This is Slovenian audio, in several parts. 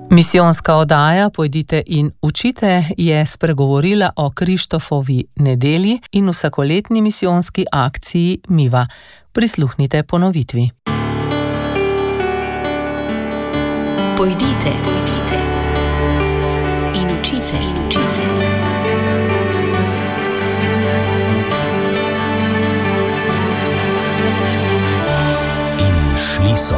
Misijonska oddaja Pojdite in učite je spregovorila o Krištofovi nedelji in vsakoletni misijonski akciji Miva. Prisluhnite ponovitvi. Pojdite in učite. In šli so.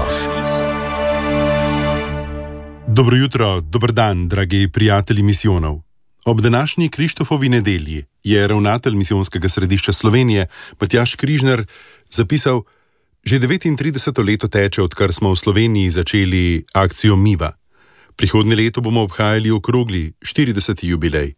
Dobro jutro, dober dan, dragi prijatelji misijonov. Ob današnji Krištofovi nedelji je ravnatelj Misijonskega središča Slovenije, Matjaž Križnar, zapisal: Že 39. leto teče, odkar smo v Sloveniji začeli akcijo Miva. Prihodnje leto bomo obhajali okrogli 40. jubilej.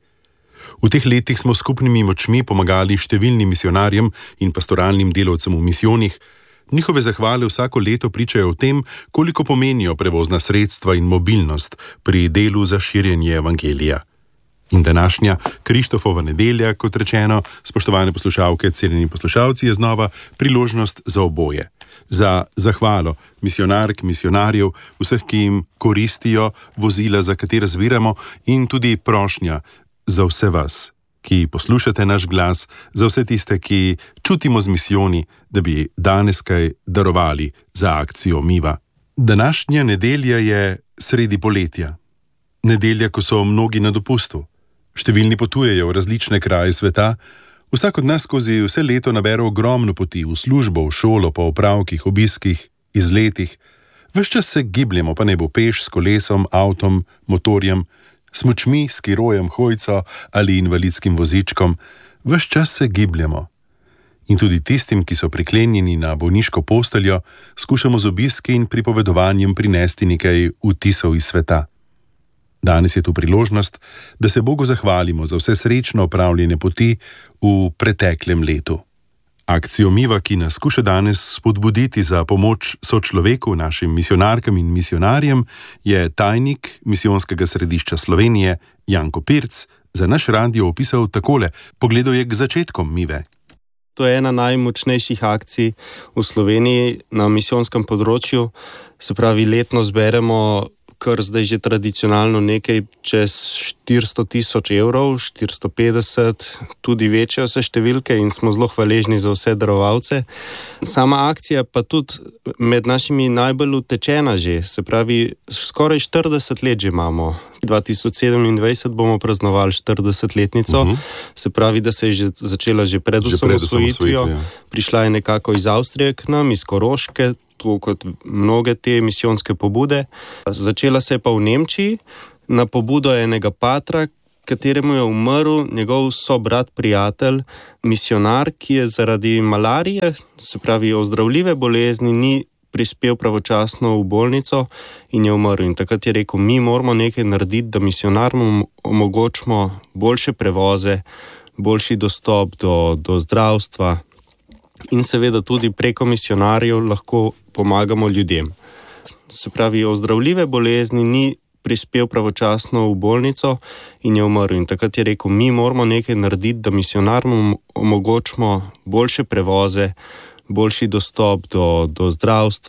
V teh letih smo skupnimi močmi pomagali številnim misionarjem in pastoralnim delavcem v misijonih. Njihove zahvale vsako leto pričajo o tem, koliko pomenijo prevozna sredstva in mobilnost pri delu za širjenje evangelija. In današnja Krištofova nedelja, kot rečeno, spoštovane poslušalke, cenjeni poslušalci, je znova priložnost za oboje. Za zahvalo misionark, misionarjev, vseh, ki jim koristijo vozila, za katere zbiramo, in tudi prošnja za vse vas, ki poslušate naš glas, za vse tiste, ki čutimo z misijoni, da bi danes kaj darovali za akcijo Miva. Današnja nedelja je sredi poletja. Nedelja, ko so mnogi na dopustu. Številni potujejo v različne kraje sveta. Vsak od nas skozi vse leto nabere ogromno poti v službo, v šolo, po opravkih, obiskih, izletih. Ves čas se gibljemo, pa ne bo peš, s kolesom, avtom, motorjem, smučmi, skirojem, hojco ali invalidskim vozičkom. Ves čas se gibljemo. In tudi tistim, ki so priklenjeni na bolniško posteljo, skušamo z obiski in pripovedovanjem prinesti nekaj vtisov iz sveta. Danes je tu priložnost, da se Bogu zahvalimo za vse srečno opravljene poti v preteklem letu. Akcijo Miva, ki nas skuša danes spodbuditi za pomoč sočloveku, našim misionarkam in misionarjem, je tajnik Misijonskega središča Slovenije Janko Pirc za naš radio opisal takole: pogledal je k začetkom Mive. To je ena najmočnejših akcij v Sloveniji na misijonskem področju. Se pravi, letno zberemo kar zdaj že tradicionalno nekaj čez 400.000 evrov, 450, tudi večje vse številke, in smo zelo hvaležni za vse darovalce. Sama akcija pa tudi med našimi najbolj utečena že, se pravi, skoraj 40 let že imamo. 2027 bomo praznovali 40-letnico, se pravi, da se je že začela že pred osamosvojitvijo. Prišla je nekako iz Avstrije k nam, iz Koroške, to kot mnoge te misijonske pobude. Začela se je pa v Nemčiji na pobudo enega patra, kateremu je umrl njegov sobrat, prijatelj, misionar, ki je zaradi malarije, se pravi ozdravljive bolezni, ni prispel pravočasno v bolnico in je umrl. In takrat je rekel, mi moramo nekaj narediti, da misionarjem omogočimo boljše prevoze, boljši dostop do zdravstva in seveda tudi preko misionarjev lahko pomagamo ljudem. Se pravi, ozdravljive bolezni, ni prispel pravočasno v bolnico in je umrl. In takrat je rekel, mi moramo nekaj narediti, da misionarjem omogočimo boljše prevoze, boljši dostop do zdravstva